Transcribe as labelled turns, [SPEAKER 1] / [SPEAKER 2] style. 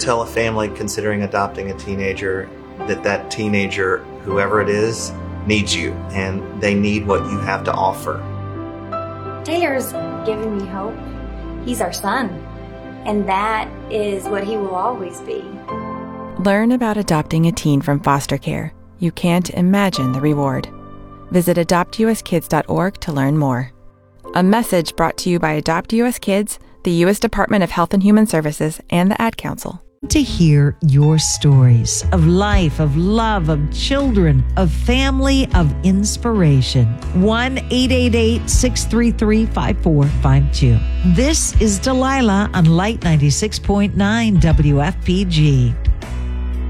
[SPEAKER 1] tell a family considering adopting a teenager that teenager, whoever it is, needs you, and they need what you have to offer.
[SPEAKER 2] Taylor's given me hope. He's our son, and that is what he will always be.
[SPEAKER 3] Learn about adopting a teen from foster care. You can't imagine the reward. Visit adoptuskids.org to learn more. A message brought to you by Adopt US Kids, the U.S. Department of Health and Human Services, and the Ad Council.
[SPEAKER 4] To hear your stories of life, of love, of children, of family, of inspiration. 1-888-633-5452. This is Delilah on Light 96.9 WFPG.